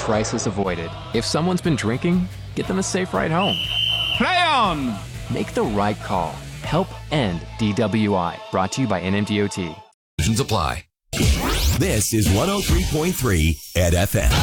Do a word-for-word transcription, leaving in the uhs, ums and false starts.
crisis avoided. If someone's been drinking, get them a safe ride home. Play on! Make the right call. Help end D W I. Brought to you by N M D O T. Apply. This is one oh three point three at F M.